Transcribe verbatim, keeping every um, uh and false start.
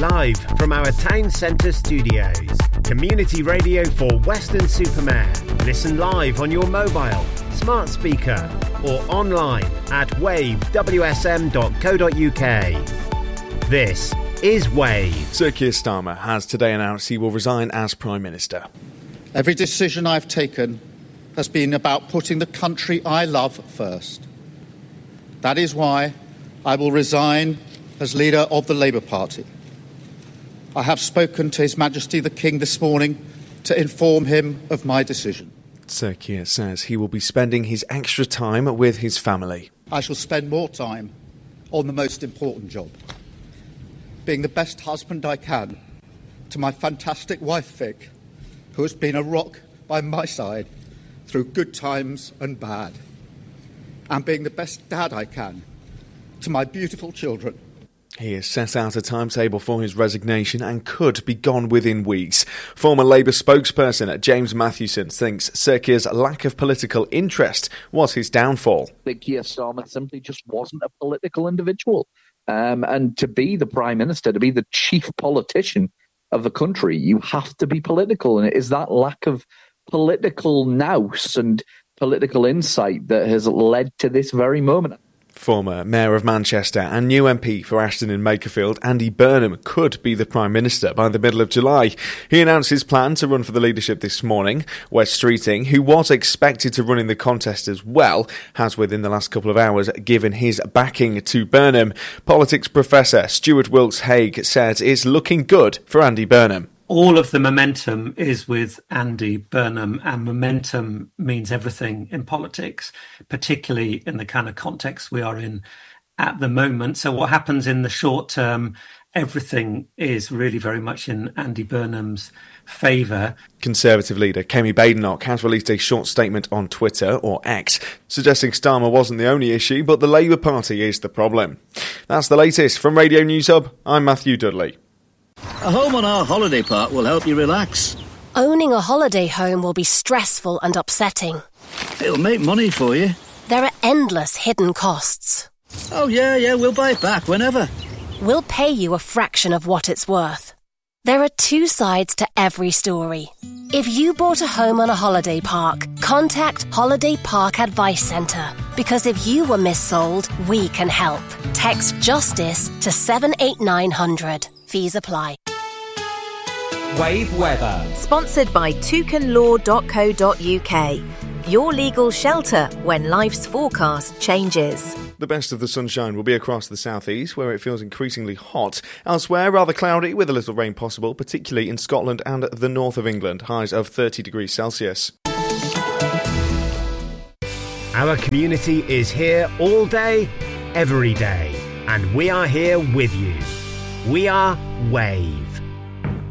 live from our town centre studios. Community radio for Weston-super-Mare. Listen live on your mobile, smart speaker or online at wave w s m dot co dot u k. This is Wave. Sir Keir Starmer has today announced he will resign as Prime Minister. Every decision I've taken has been about putting the country I love first. That is why I will resign as leader of the Labour Party. I have spoken to His Majesty the King this morning to inform him of my decision. Sir Keir says he will be spending his extra time with his family. I shall spend more time on the most important job, being the best husband I can to my fantastic wife Vic, who has been a rock by my side through good times and bad, and being the best dad I can to my beautiful children. He has set out a timetable for his resignation and could be gone within weeks. Former Labour spokesperson James Mathewson thinks Sir Keir's lack of political interest was his downfall. Keir Starmer simply just wasn't a political individual. Um, and to be the Prime Minister, to be the chief politician of the country, you have to be political. And it is that lack of political nous and political insight that has led to this very moment. Former Mayor of Manchester and new M P for Ashton in Makerfield, Andy Burnham, could be the Prime Minister by the middle of July. He announced his plan to run for the leadership this morning. Wes Streeting, who was expected to run in the contest as well, has within the last couple of hours given his backing to Burnham. Politics professor Stuart Wilkes-Hague says it's looking good for Andy Burnham. All of the momentum is with Andy Burnham, and momentum means everything in politics, particularly in the kind of context we are in at the moment. So what happens in the short term, everything is really very much in Andy Burnham's favour. Conservative leader Kemi Badenoch has released a short statement on Twitter, or X, suggesting Starmer wasn't the only issue, but the Labour Party is the problem. That's the latest from Radio News Hub. I'm Matthew Dudley. A home on our holiday park will help you relax. Owning a holiday home will be stressful and upsetting. It'll make money for you. There are endless hidden costs. Oh, yeah, yeah, we'll buy it back whenever. We'll pay you a fraction of what it's worth. There are two sides to every story. If you bought a home on a holiday park, contact Holiday Park Advice Centre. Because if you were missold, we can help. Text JUSTICE to seven eight nine hundred. Fees apply. Wave weather. Sponsored by toucan law dot co dot u k. Your legal shelter when life's forecast changes. The best of the sunshine will be across the southeast, where it feels increasingly hot. Elsewhere, rather cloudy with a little rain possible, particularly in Scotland and the north of England. Highs of thirty degrees Celsius. Our community is here all day, every day, and we are here with you. We are Wave.